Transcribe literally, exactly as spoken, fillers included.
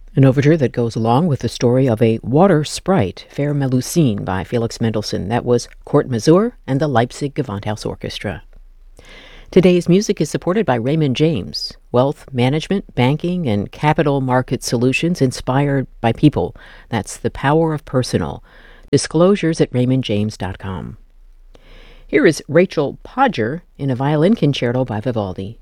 An overture that goes along with the story of a water sprite, Fair Melusine by Felix Mendelssohn. That was Court Mazur and the Leipzig Gewandhaus Orchestra. Today's music is supported by Raymond James, wealth management, banking, and capital market solutions inspired by people. That's the power of personal. Disclosures at raymond james dot com. Here is Rachel Podger in a violin concerto by Vivaldi.